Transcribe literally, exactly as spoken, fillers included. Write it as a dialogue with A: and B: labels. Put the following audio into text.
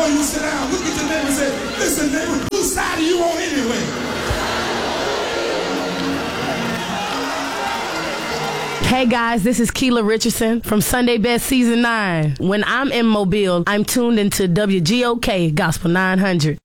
A: Before you sit down, look at your neighbor and say, listen, neighbor, whose side are you on anyway?
B: Hey guys, this is Keela Richardson from Sunday Best Season nine. When I'm in Mobile, I'm tuned into W G O K Gospel nine hundred.